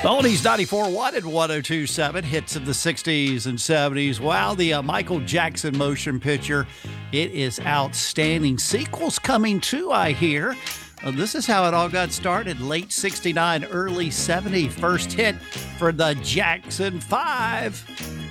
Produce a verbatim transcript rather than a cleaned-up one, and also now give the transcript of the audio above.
Oldies ninety-four one and one oh two point seven, hits of the sixties and seventies. Wow, the uh, Michael Jackson motion picture, it is outstanding. Sequels coming too, I hear. Uh, this is how it all got started. Late sixty-nine, early seventy, first hit for the Jackson five.